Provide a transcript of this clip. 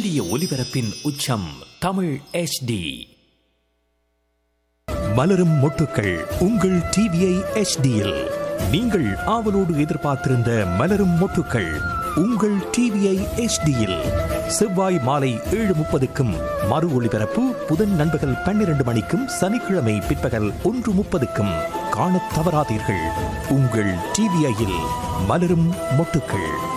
சூரிய ஒளிபரப்பின் உச்சம் தமிழ் HD. மலரும் மொட்டுக்கள் உங்கள் டிவிஐ HDயில் நீங்கள் ஆவலோடு எதிர்பார்த்திருந்த மலரும் மொட்டுக்கள் உங்கள் டிவிஐ HDயில் செவ்வாய் மாலை 7:30க்கும் மறு ஒளிபரப்பு புதன் நண்பகல் 12 மணிக்கும் சனிக்கிழமை பிற்பகல் 1:30க்கும் காணத் தவறாதீர்கள். உங்கள் டிவிஐயில் மலரும் மொட்டுக்கள்.